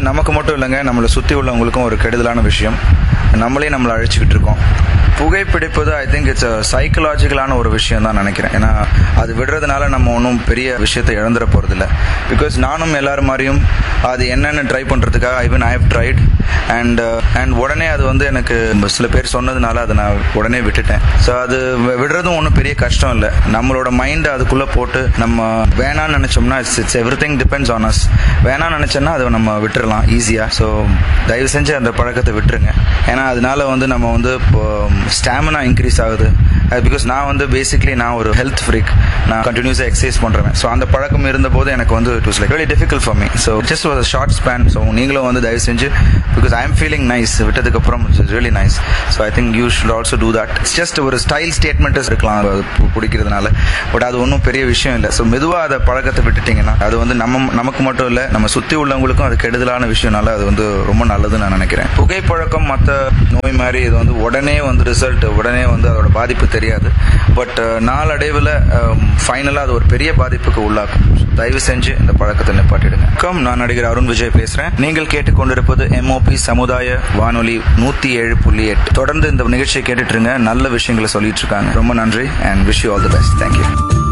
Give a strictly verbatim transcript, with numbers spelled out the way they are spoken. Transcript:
நமக்கு மட்டும் இல்லைங்க, நம்மளை சுற்றி உள்ளவங்களுக்கும் ஒரு கெடுதலான விஷயம். நம்மளே நம்மளை அழிச்சுக்கிட்டு இருக்கோம். புகைப்பிடிப்பது ஐ திங்க் இட்ஸ் சைக்கலாஜிக்கலான ஒரு விஷயம் தான் நினைக்கிறேன். ஏன்னா அது விடுறதுனால நம்ம ஒன்றும் பெரிய விஷயத்தை இழந்துட போகிறதில்ல. பிகாஸ் நானும் எல்லாரும் மாதிரியும் அது என்னென்னு ட்ரை பண்ணுறதுக்காக ஐ I have tried and and உடனே அது வந்து எனக்கு சில பேர் சொன்னதுனால அதை நான் உடனே விட்டுட்டேன். ஸோ அது விடுறதும் ஒன்றும் பெரிய கஷ்டம் இல்லை. நம்மளோட மைண்டை அதுக்குள்ளே போட்டு நம்ம வேணான்னு நினச்சோம்னா it's it's every thing depends on us. வேணான்னு நினச்சோன்னா அதை நம்ம விட்டுறலாம் ஈஸியாக. ஸோ தயவு செஞ்சு அந்த பழக்கத்தை விட்டுருங்க. ஏன்னா அதனால வந்து நம்ம வந்து இப்போ ஸ்டாமினா இன்க்ரீஸ் ஆகுது. பிகாஸ் நான் வந்து பேசிக்லி நான் ஒரு ஹெல்த் ஃப்ரீக். நான் கண்டினியூஸாக எக்ஸசைஸ் பண்ணுறேன். ஸோ அந்த பழக்கம் இருந்தபோது எனக்கு வந்து it was like very difficult for me. So just was short span. So நீங்களும் வந்து தயவு செஞ்சு because I am feeling nice விட்டதுக்கப்புறம் it's really nice. So I think you should also do that. It's just ஒரு style statements இருக்கலாம் அது பிடிக்கிறதுனால, but அது ஒன்றும் பெரிய விஷயம் இல்லை. ஸோ மெதுவாக அதை பழக்கத்தை விட்டுட்டிங்கன்னா அது வந்து நம்ம நமக்கு மட்டும் இல்லை, நம்ம சுற்றி உள்ளவங்களுக்கும் அது கெடுதலான விஷயம்னால அது வந்து ரொம்ப நல்லதுன்னு நான் நினைக்கிறேன். புகைப்பழக்கம் மற்ற நோய் மாதிரி இது வந்து உடனே வந்து ரிசல்ட் உடனே வந்து அதோட பாதிப்பு தெரியாது. பட் நாளடைவில் ஃபைனலாக அது ஒரு பெரிய பாதிப்புக்கு உள்ளாக்கும். தயவு செஞ்சு இந்த பழக்கத்தை நிப்பாட்டிடுங்க. நான் நடிகர் அருண் விஜய் பேசுறேன். நீங்கள் கேட்டுக்கொண்டிருப்பது எம்ஓபி சமுதாய வானொலி நூத்தி ஏழு புள்ளி எட்டு. தொடர்ந்து இந்த நிகழ்ச்சியை கேட்டுட்டு இருங்க. நல்ல விஷயங்களை சொல்லிட்டு இருக்காங்க. ரொம்ப நன்றி and wish you all the best. Thank you.